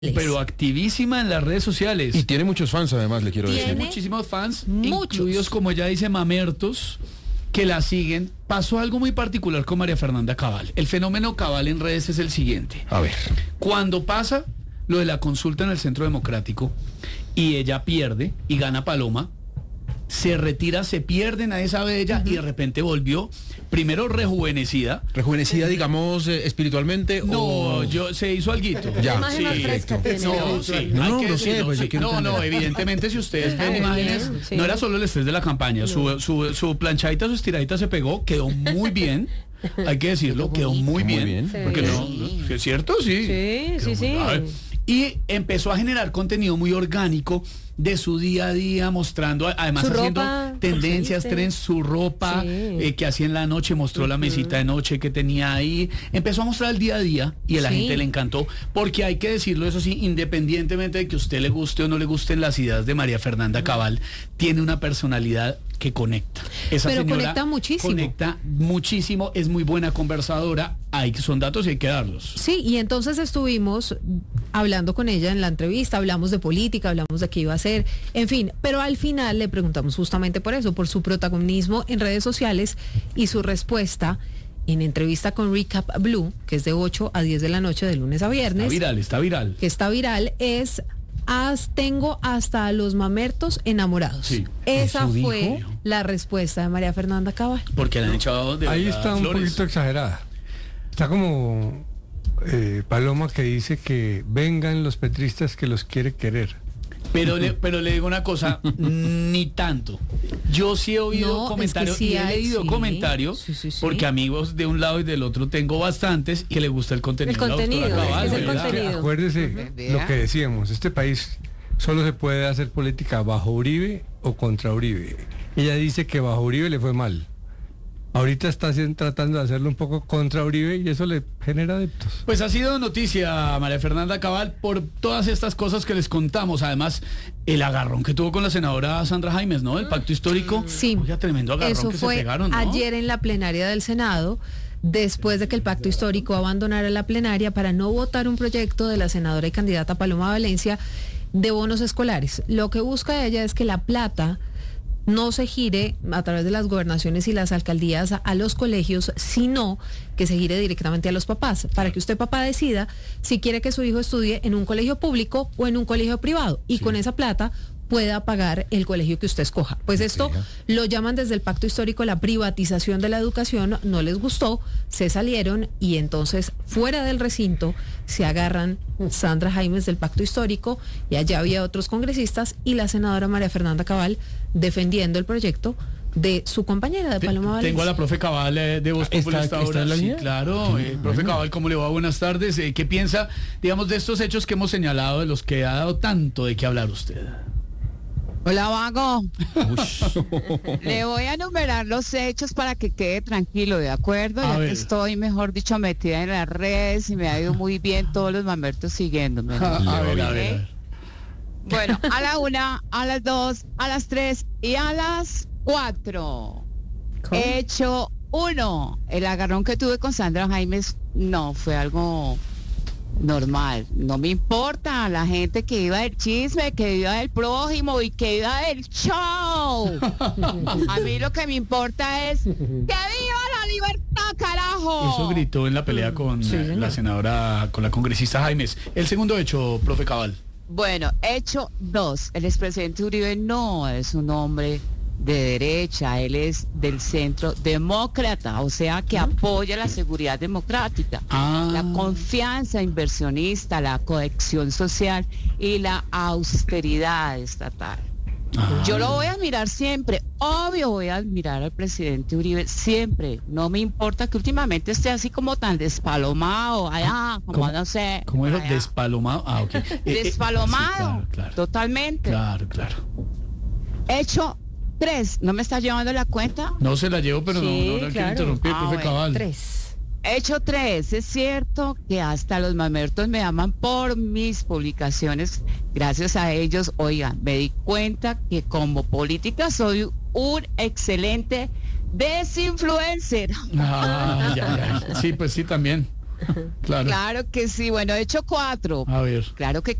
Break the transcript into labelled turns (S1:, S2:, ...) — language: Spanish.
S1: Pero activísima en las redes sociales.
S2: Y tiene muchos fans, además, le quiero decir.
S1: Tiene muchísimos fans,
S3: muchos.
S1: incluidos, como ella dice, mamertos, que la siguen. Pasó algo muy particular con María Fernanda Cabal. El fenómeno Cabal en redes es el siguiente.
S2: A ver.
S1: Cuando pasa lo de la consulta en el Centro Democrático y ella pierde y gana Paloma, se retira, se pierde, nadie sabe de ella, y de repente volvió, primero rejuvenecida.
S2: ¿Rejuvenecida, digamos, espiritualmente?
S1: No,
S2: o...
S1: se hizo alguito.
S2: Ya.
S3: Imagen más fresca tiene.
S1: No, sí,
S2: No,
S1: hay
S2: no,
S1: que
S2: no sé,
S1: decirlo,
S2: pues yo
S1: sí.
S2: quiero
S1: No,
S2: entender.
S1: evidentemente, si ustedes ven
S3: Muy
S1: imágenes,
S3: bien, sí.
S1: no era solo el estrés de la campaña, su planchadita, su estiradita se pegó, quedó muy bien. Hay que decirlo, quedó muy
S2: Muy
S1: bien.
S2: bien.
S3: Sí.
S1: Porque no, ¿es cierto? Sí.
S3: Sí, sí.
S1: A ver. Y empezó a generar contenido muy orgánico de su día a día, mostrando, además
S3: Su
S1: haciendo
S3: ropa,
S1: tendencias,
S3: ¿viste?
S1: trends, su ropa,
S3: Sí.
S1: que hacía en la noche, mostró la mesita de noche que tenía ahí, empezó a mostrar el día a día y a la
S3: Sí.
S1: gente le encantó, porque hay que decirlo, eso sí, independientemente de que a usted le guste o no le gusten las ideas de María Fernanda Cabal, tiene una personalidad que conecta. Esa
S3: Pero
S1: señora
S3: conecta muchísimo.
S1: Conecta muchísimo, es muy buena conversadora, son datos y hay que darlos.
S3: Sí, y entonces estuvimos hablando con ella en la entrevista, hablamos de política, hablamos de qué iba a hacer, en fin, pero al final le preguntamos justamente por eso, por su protagonismo en redes sociales y su respuesta en entrevista con Recap Blue, que es de 8 a 10 de la noche de lunes a viernes,
S1: Está viral.
S3: que está viral, es tengo hasta a los mamertos enamorados.
S1: Sí.
S3: Esa
S2: ¿Eso
S3: fue
S2: dijo?
S3: la respuesta de María Fernanda Cabal.
S1: Porque le han echado de
S4: Ahí
S1: verdad
S4: está un
S1: flores.
S4: poquito exagerada. Está como Paloma, que dice que vengan los petristas que los quiere querer.
S1: Pero le digo una cosa, ni tanto. Yo sí he oído
S3: No,
S1: comentarios
S3: es que sí
S1: y he
S3: hay,
S1: leído
S3: sí.
S1: comentarios,
S3: Sí.
S1: porque amigos de un lado y del otro tengo bastantes que le gusta el contenido.
S3: El
S1: de la doctora
S3: contenido,
S1: Cabal,
S3: es el
S1: ¿verdad?
S3: contenido.
S4: Acuérdese lo que decíamos, este país solo se puede hacer política bajo Uribe o contra Uribe. Ella dice que bajo Uribe le fue mal. Ahorita está tratando de hacerlo un poco contra Uribe y eso le genera adeptos.
S1: Pues ha sido noticia María Fernanda Cabal por todas estas cosas que les contamos. Además, el agarrón que tuvo con la senadora Sandra Jaimes, ¿no? El pacto histórico.
S3: Sí,
S1: Oiga, tremendo agarrón
S3: eso
S1: que
S3: fue
S1: se pegaron, ¿no?
S3: ayer en la plenaria del Senado, después de que el pacto histórico abandonara la plenaria para no votar un proyecto de la senadora y candidata Paloma Valencia de bonos escolares. Lo que busca ella es que la plata no se gire a través de las gobernaciones y las alcaldías a los colegios, sino que se gire directamente a los papás, para que usted, papá, decida si quiere que su hijo estudie en un colegio público o en un colegio privado, y con esa plata pueda pagar el colegio que usted escoja. Pues esto lo llaman desde el pacto histórico la privatización de la educación, no les gustó, se salieron y entonces fuera del recinto se agarran Sandra Jaimes del pacto histórico, y allá había otros congresistas y la senadora María Fernanda Cabal defendiendo el proyecto de su compañera de Paloma Valencia.
S1: Tengo a la profe Cabal de Voz Populi
S4: ¿Está-
S1: esta
S4: está
S1: hora.
S4: en la
S1: Sí,
S4: línea?
S1: claro. Profe Cabal, ¿cómo le va? Buenas tardes. ¿Qué piensa, digamos, de estos hechos que hemos señalado, de los que ha dado tanto de qué hablar usted?
S5: Hola, Vago. Le voy a enumerar los hechos para que quede tranquilo, ¿de acuerdo?
S1: A
S5: Ya
S1: ver.
S5: que estoy, mejor dicho, metida en las redes y me ha ido muy bien todos los mamertos siguiéndome. ¿no?
S1: A ver.
S5: Bueno, a la 1, a las 2, a las 3 y a las 4. Hecho 1. El agarrón que tuve con Sandra Jaimes no fue algo normal. No me importa la gente que iba del chisme, que iba del prójimo y que iba del show. A mí lo que me importa es que viva la libertad, carajo.
S1: Eso gritó en la pelea con
S3: Sí,
S1: la
S3: señor.
S1: senadora, con la congresista Jaimes. El segundo hecho, profe Cabal.
S5: Bueno, hecho 2. El expresidente Uribe no es un hombre de derecha, él es del centro demócrata, o sea que apoya la seguridad democrática, la confianza inversionista, la cohesión social y la austeridad estatal. Yo lo voy a admirar siempre, obvio voy a admirar al presidente Uribe siempre, no me importa que últimamente esté así como tan despalomado, allá, como
S1: ¿Cómo?
S5: no sé.
S1: ¿Cómo dijo?
S5: allá.
S1: Despalomado. Ah, ok.
S5: Despalomado,
S1: Sí, claro.
S5: totalmente.
S1: Claro.
S5: Hecho 3, ¿no me está llevando la cuenta?
S1: No se la llevo, pero
S3: Sí,
S1: no quiero
S3: claro.
S1: interrumpir,
S5: Ah,
S1: profe
S5: bueno.
S1: Cabal.
S3: 3.
S5: Hecho 3, es cierto que hasta los mamertos me aman por mis publicaciones. Gracias a ellos, oigan, me di cuenta que como política soy un excelente desinfluencer.
S1: Ya. Sí, pues sí, también. Claro.
S5: Claro que sí. Bueno, he hecho 4.
S1: A ver.
S5: Claro que